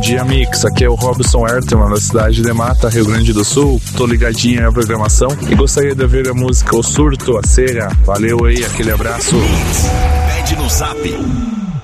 dia, Mix. Aqui é o Robson Ertelman, da cidade de Mata, Rio Grande do Sul. Tô ligadinho na programação e gostaria de ouvir a música O Surto, a Cera. Valeu aí, aquele abraço. Pede no Zap